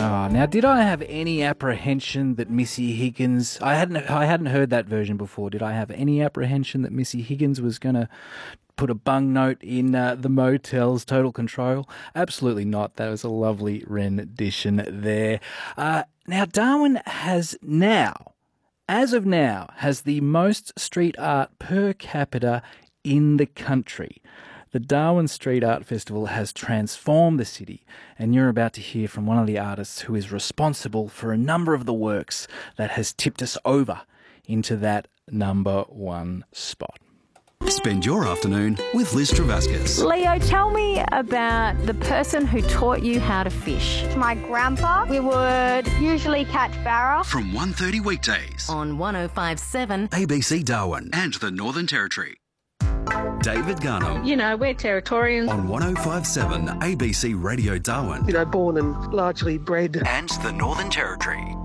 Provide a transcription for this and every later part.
Oh, now, did I have any apprehension that Missy Higgins... I hadn't heard that version before. Did I have any apprehension that Missy Higgins was going to put a bung note in the Motel's Total Control? Absolutely not. That was a lovely rendition there. Now, Darwin has as of now, has the most street art per capita in the country. The Darwin Street Art Festival has transformed the city, and you're about to hear from one of the artists who is responsible for a number of the works that has tipped us over into that number one spot. Spend your afternoon with Liz Travascus. Leo, tell me about the person who taught you how to fish. My grandpa. We would usually catch barra. From 1:30 weekdays on 105.7 ABC Darwin and the Northern Territory. David Garnham. You know, we're Territorians. On 105.7 ABC Radio Darwin. You know, born and largely bred. And the Northern Territory.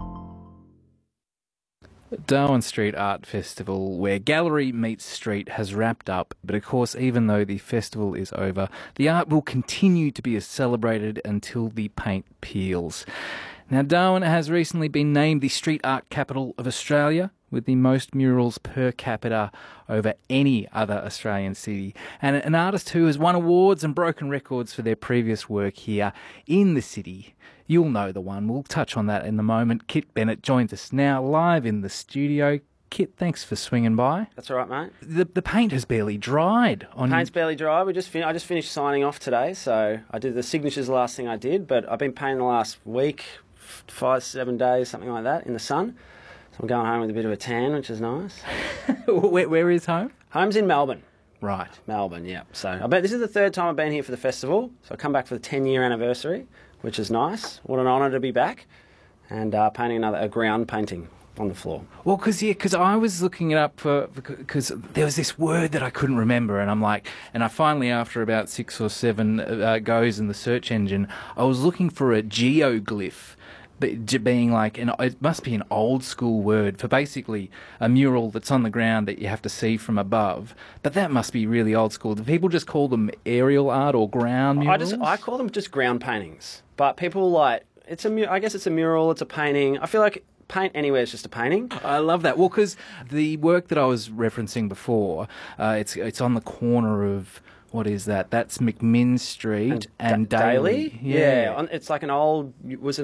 Darwin Street Art Festival, where gallery meets street, has wrapped up. But of course, even though the festival is over, the art will continue to be celebrated until the paint peels. Now, Darwin has recently been named the street art capital of Australia, with the most murals per capita over any other Australian city. And an artist who has won awards and broken records for their previous work here in the city. You'll know the one. We'll touch on that in a moment. Kit Bennett joins us now live in the studio. Kit, thanks for swinging by. That's all right, mate. The paint has barely dried. Paint's barely dry. I just finished signing off today, so I did the signatures the last thing I did, but I've been painting the last week, 5-7 days, something like that, in the sun. So I'm going home with a bit of a tan, which is nice. Where is home? Home's in Melbourne. Right. Melbourne, yeah. So I bet this is the third time I've been here for the festival, so I come back for the 10-year anniversary, which is nice. What an honour to be back, and painting a ground painting on the floor. Well, because I was looking it up because there was this word that I couldn't remember, and I finally, after about 6 or 7 goes in the search engine, I was looking for a geoglyph, being like, it must be an old school word for basically a mural that's on the ground that you have to see from above. But that must be really old school. Do people just call them aerial art or ground murals? I call them just ground paintings. But people I guess it's a mural, it's a painting. I feel like paint anywhere is just a painting. I love that. Well, because the work that I was referencing before, it's on the corner of... What is that? That's McMinn Street and Daly. Yeah. It's like an old... Was it